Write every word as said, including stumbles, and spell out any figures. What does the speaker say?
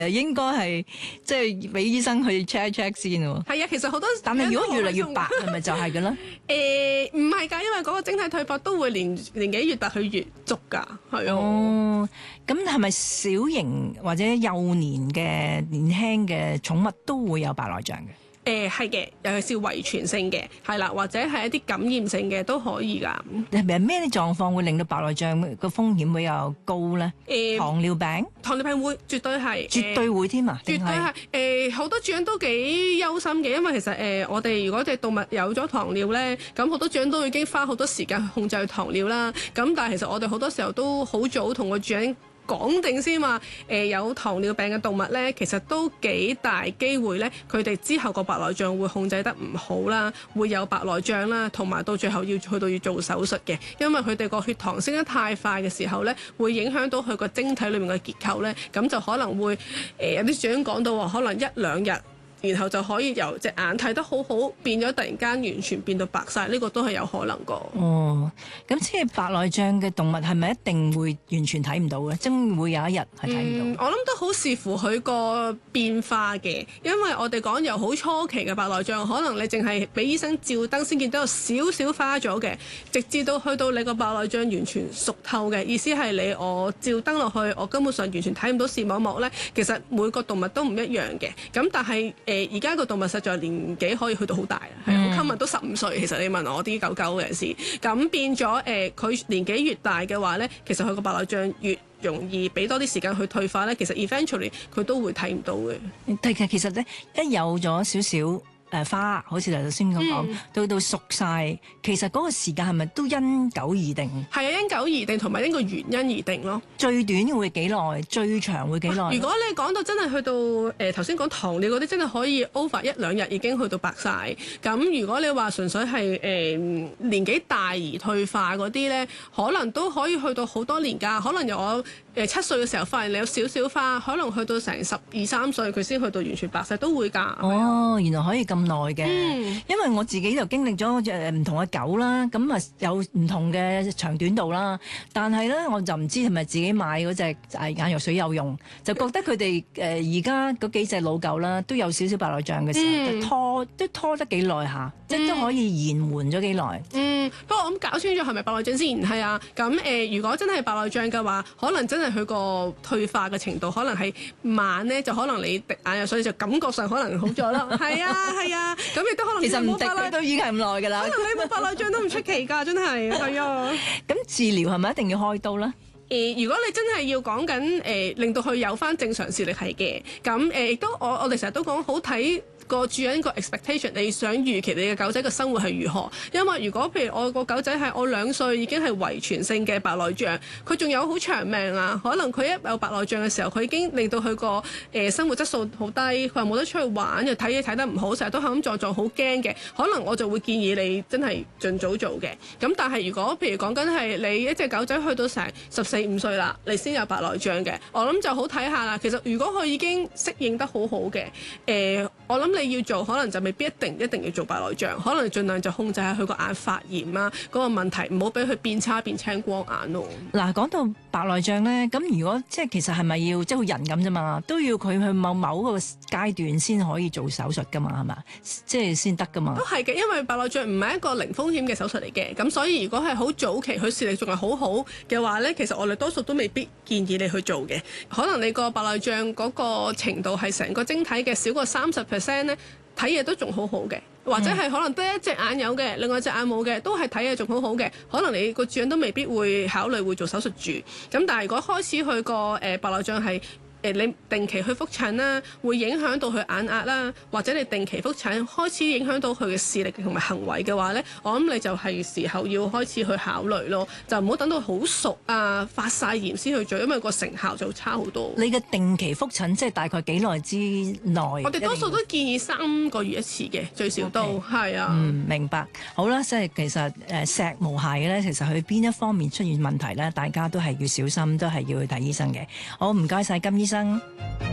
誒應該係即係俾醫生去 check 一 check 先喎。 係啊，其實好多， 但係如果越嚟越白，係咪就係嘅咧？ 誒唔係㗎，因為嗰個晶體退化都會年年紀越大佢越足㗎，係啊。 哦，咁係咪小型或者幼年嘅年輕嘅寵物都會有白內障嘅？ 誒係嘅，尤其是遺傳性嘅，係啦，或者係一啲感染性嘅都可以㗎。 係咪咩啲狀況會令到白內障個風險比較高咧？ 誒、 糖尿病， 糖尿病會絕對係， 絕對會添啊！ 絕對係誒，好多主人都幾憂心嘅，因為其實誒、呃、我哋如果隻動物有咗糖尿咧，咁好多主人都已經花好多時間去控制糖尿啦。咁但係其實我哋好多時候都好早同個主人講定先話，誒、呃、有糖尿病嘅動物咧，其實都幾大機會咧，佢哋之後個白內障會控制得唔好啦，會有白內障啦，同埋到最後要去到要做手術嘅，因為佢哋個血糖升得太快嘅時候咧，會影響到佢個晶體裏面嘅結構咧，咁就可能會誒、呃、有啲主人講到話，可能一兩日，然後就可以由隻眼睇得好好，變咗突然間完全變到白晒，呢、這個都係有可能個。 哦，咁即係白內障嘅動物係咪一定會完全睇唔到嘅？真會有一日係睇唔到？ 嗯、我諗都好視乎佢個變化嘅，因為我哋講由好初期嘅白內障，可能你淨係俾醫生照燈先見到有少少花咗嘅，直至到去到你個白內障完全熟透嘅，意思係你我照燈落去，我根本上完全睇唔到視網膜呢。其實每個動物都唔一樣嘅，咁但係誒而家個動物實在年紀可以去到好大啦，係好襟物都十五歲。其實你問我啲狗狗嘅事，咁變咗誒佢年紀越大嘅話呢，其實佢個白內障越容易俾多啲時間去退化咧，其實 eventually 佢都會睇唔到嘅。 但係其實咧，一有咗少少誒花，好似頭先咁講， 嗯、到到熟晒，其實嗰個時間係咪都因狗而定？ 係啊，因狗而定，同埋因個原因而定咯。 最短會幾耐？最長會幾耐？ 如果你講到真係去到誒頭先講糖尿嗰啲，真係可以 over 一兩日已經去到白晒。咁如果你話純粹係誒、呃、年紀大而退化嗰啲咧，可能都可以去到好多年㗎。可能由我誒七歲嘅時候發現你有少少花，可能去到成十二三歲佢先去到完全白晒都會㗎。 哦，原來可以咁耐嘅， 嗯、因為我自己就經歷咗誒唔同嘅狗啦，咁啊有唔同嘅長短度啦。但係咧，我就唔知係咪自己買嗰隻誒眼藥水有用，就覺得佢哋誒而家嗰幾隻老狗啦，都有少少白內障嘅時候，嗯、就拖都拖得幾耐下，即係都可以延緩咗幾耐。 嗯，不過我諗搞清楚係咪白內障先，係啊。咁誒、呃，如果真係白內障嘅話，可能真係佢個退化嘅程度可能係慢咧，就可能你滴眼藥水就感覺上可能好咗啦。係啊，係啊，咁亦都可能其實唔滴佢都已經係咁耐㗎啦。 可能你冇白內障都唔出奇㗎，真係係啊。 咁治療係咪一定要開刀咧？ 誒、呃，如果你真係要講緊誒，令到佢有返正常視力係嘅，咁誒亦都我我哋成日都講好睇個主人個 expectation，你想預期你嘅狗仔嘅生活係如何？因為如果譬如我個狗仔係我兩歲已經係遺傳性嘅白內障，佢仲有好長命啊！可能佢一有白內障嘅時候，佢已經令到佢個誒生活質素好低，佢又冇得出去玩，又睇嘢睇得唔好，成日都係咁撞撞，好驚嘅。可能我就會建議你真係盡早做嘅。咁但係如果譬如講緊係你一隻狗仔去到成十四五歲啦，你先有白內障嘅，我諗就好睇下啦。其實如果佢已經適應得好好嘅，誒、呃，我諗你要做，可能就未必一定一定要做白內障，可能盡量就控制下佢個眼發炎啊嗰個問題，唔好俾佢變差變青光眼咯。 嗱，講到白內障咧，咁如果即係其實係咪要即係好人咁啫嘛，都要佢去某某個階段先可以做手術噶嘛，係嘛？即係先得噶嘛？ 都係嘅，因為白內障唔係一個零風險嘅手術嚟嘅，咁所以如果係好早期佢視力仲係好好嘅話咧，其實我哋多數都未必建議你去做嘅。可能你個白內障嗰個程度係成個晶體嘅少過三十 percent 咧。睇嘢都仲好好嘅，或者係可能得一隻眼有嘅，另外一隻眼冇嘅，都係睇嘢仲好好嘅。可能你個主人都未必會考慮會做手術住。咁但係如果開始去個誒白內障係誒你定期去覆診啦，會影響到佢眼壓啦，或者你定期覆診開始影響到佢嘅視力同埋行為嘅話咧，我諗你就係時候要開始去考慮咯，就唔好等到好熟啊發晒炎先去做，因為個成效就差好多。 你嘅定期覆診即係大概幾耐之內？ 我哋多數都建議三個月一次嘅，最少都係 Okay. 啊。 嗯，明白。好啦，即係其實誒石毛蟹嘅咧，其實佢邊一方面出現問題咧，大家都係要小心，都係要去睇醫生嘅。好，唔該晒金醫生。